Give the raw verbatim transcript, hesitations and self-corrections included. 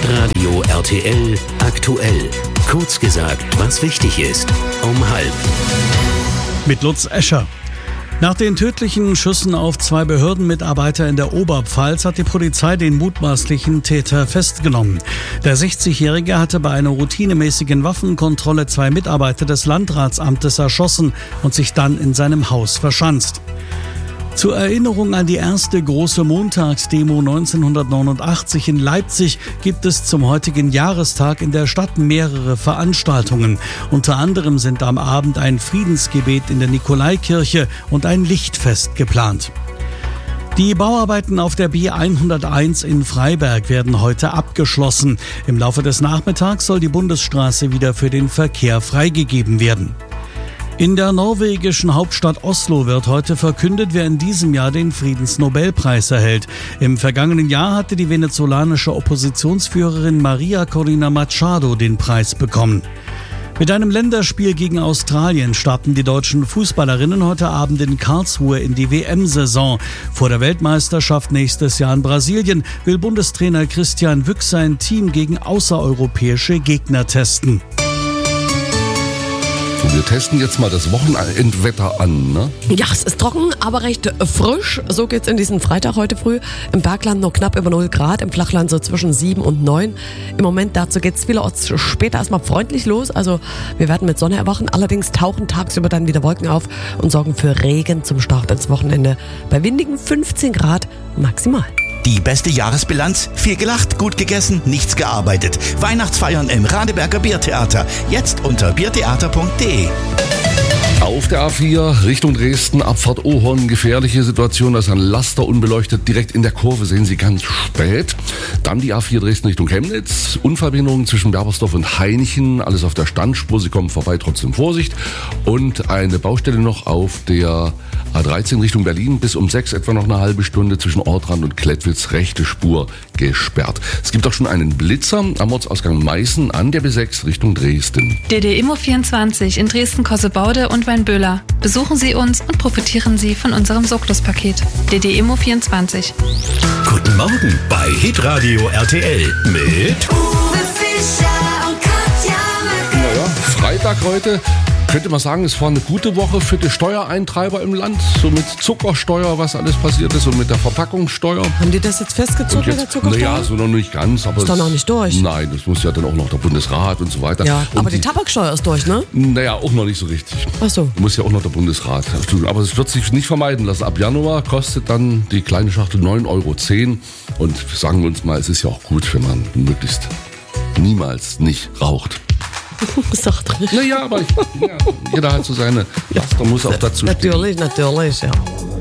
Hitradio R T L aktuell. Kurz gesagt, was wichtig ist. Um halb. Mit Lutz Escher. Nach den tödlichen Schüssen auf zwei Behördenmitarbeiter in der Oberpfalz hat die Polizei den mutmaßlichen Täter festgenommen. Der sechzigjährige hatte bei einer routinemäßigen Waffenkontrolle zwei Mitarbeiter des Landratsamtes erschossen und sich dann in seinem Haus verschanzt. Zur Erinnerung an die erste große Montagsdemo neunzehnhundertneunundachtzig in Leipzig gibt es zum heutigen Jahrestag in der Stadt mehrere Veranstaltungen. Unter anderem sind am Abend ein Friedensgebet in der Nikolaikirche und ein Lichtfest geplant. Die Bauarbeiten auf der B hunderteins in Freiberg werden heute abgeschlossen. Im Laufe des Nachmittags soll die Bundesstraße wieder für den Verkehr freigegeben werden. In der norwegischen Hauptstadt Oslo wird heute verkündet, wer in diesem Jahr den Friedensnobelpreis erhält. Im vergangenen Jahr hatte die venezolanische Oppositionsführerin Maria Corina Machado den Preis bekommen. Mit einem Länderspiel gegen Australien starten die deutschen Fußballerinnen heute Abend in Karlsruhe in die W M-Saison. Vor der Weltmeisterschaft nächstes Jahr in Brasilien will Bundestrainer Christian Wück sein Team gegen außereuropäische Gegner testen. Wir testen jetzt mal das Wochenendwetter an, ne? Ja, es ist trocken, aber recht frisch. So geht's in diesen Freitag heute früh. Im Bergland noch knapp über null Grad, im Flachland so zwischen sieben und neun. Im Moment dazu geht's vielerorts später erstmal freundlich los. Also wir werden mit Sonne erwachen. Allerdings tauchen tagsüber dann wieder Wolken auf und sorgen für Regen zum Start ins Wochenende. Bei windigen fünfzehn Grad maximal. Die beste Jahresbilanz? Viel gelacht, gut gegessen, nichts gearbeitet. Weihnachtsfeiern im Radeberger Biertheater. Jetzt unter biertheater punkt de. Auf der A vier Richtung Dresden, Abfahrt Ohorn, gefährliche Situation, da ist ein Laster unbeleuchtet, direkt in der Kurve, sehen Sie ganz spät. Dann die A vier Dresden Richtung Chemnitz, Unfallbehinderung zwischen Berbersdorf und Hainichen, alles auf der Standspur, Sie kommen vorbei, trotzdem Vorsicht. Und eine Baustelle noch auf der A dreizehn Richtung Berlin, bis um sechs etwa noch eine halbe Stunde zwischen Ortrand und Klettwitz, rechte Spur gesperrt. Es gibt auch schon einen Blitzer am Ortsausgang Meißen an der B sechs Richtung Dresden. D D Immo vierundzwanzig in Dresden-Kossebaude und Weinböhler. Besuchen Sie uns und profitieren Sie von unserem Soglos-Paket. D D Immo vierundzwanzig. Guten Morgen bei Hitradio R T L mit Uwe Fischer und Katja Möcke. Naja, Freitag heute. Könnte man sagen, es war eine gute Woche für die Steuereintreiber im Land. So mit Zuckersteuer, was alles passiert ist, und mit der Verpackungssteuer. Haben die das jetzt festgezogen mit der Zuckersteuer? Naja, so noch nicht ganz. Aber ist doch noch nicht durch. Nein, das muss ja dann auch noch der Bundesrat und so weiter. Ja, und aber die, die Tabaksteuer ist durch, ne? Naja, auch noch nicht so richtig. Ach so. Muss ja auch noch der Bundesrat tun. Aber es wird sich nicht vermeiden lassen. Ab Januar kostet dann die kleine Schachtel neun Euro zehn. Und sagen wir uns mal, es ist ja auch gut, wenn man möglichst niemals nicht raucht. Sagt richtig. Naja, aber ich, ja, jeder hat so seine Laster, muss auch dazu stehen. Natürlich, natürlich, ja.